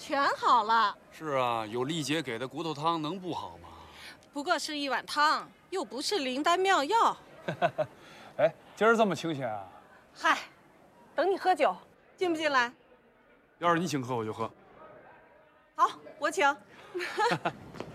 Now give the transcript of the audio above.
全好了。 是啊，有丽姐给的骨头汤能不好吗？ 不过是一碗汤，又不是灵丹妙药。 哎，今儿这么清闲啊？ 嗨，等你喝酒，进不进来？ 要是你请客，我就喝。 好，我请。